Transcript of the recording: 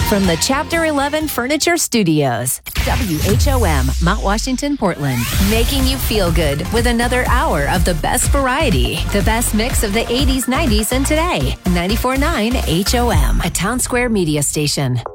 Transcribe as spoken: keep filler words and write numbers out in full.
From the Chapter eleven Furniture Studios, W H O M, Mount Washington, Portland. Making you feel good with another hour of the best variety. The best mix of the eighties, nineties, and today. ninety-four point nine H O M, a Town Square media station.